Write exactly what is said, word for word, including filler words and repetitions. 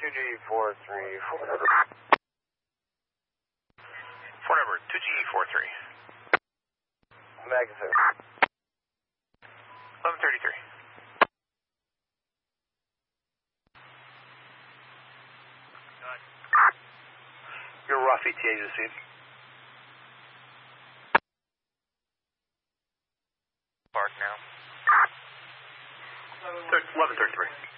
two G four three four. Four number, two G four three. Magazine. eleven thirty-three. Your rough E T A to the scene. Park now. eleven thirty-three.